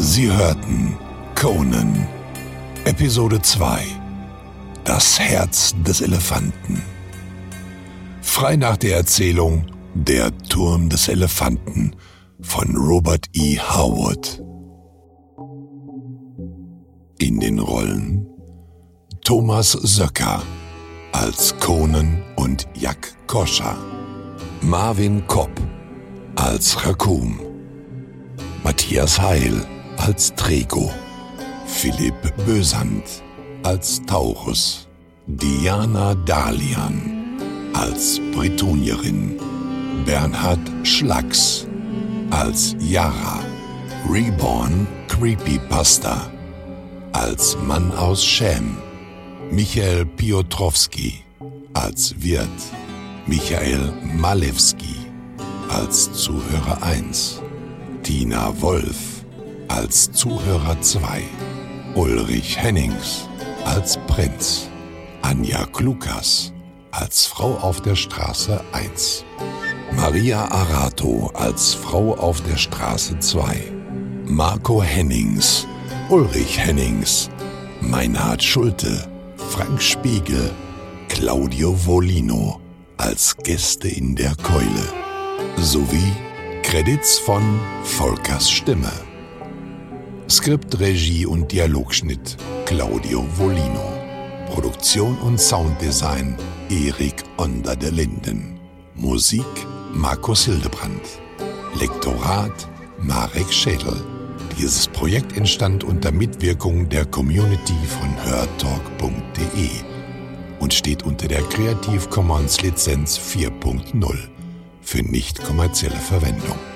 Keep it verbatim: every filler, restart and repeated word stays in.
Sie hörten Conan, Episode zwei, Das Herz des Elefanten. Frei nach der Erzählung Der Turm des Elefanten von Robert E. Howard. In den Rollen Thomas Söcker als Conan und Jak Koscha, Marvin Kopp als Raccoon, Matthias Heil als Trego, Philipp Bösand als Taurus, Diana Dalian als Bretonierin, Bernhard Schlacks als Yara, Reborn Creepypasta als Mann aus Schem, Michael Piotrowski als Wirt, Michael Malewski als Zuhörer eins, Tina Wolf als Zuhörer zwei, Ulrich Hennings als Prinz, Anja Klukas als Frau auf der Straße eins, Maria Arato als Frau auf der Straße zwei, Marco Hennings, Ulrich Hennings, Meinhard Schulte, Frank Spiegel, Claudio Volino als Gäste in der Keule sowie Credits von Volkers Stimme. Skript, Regie und Dialogschnitt Claudio Volino. Produktion und Sounddesign Erik Onder de Linden. Musik Markus Hildebrand. Lektorat Marek Schädel. Dieses Projekt entstand unter Mitwirkung der Community von hörtalk punkt de und steht unter der Creative Commons Lizenz vier Punkt null für nicht kommerzielle Verwendung.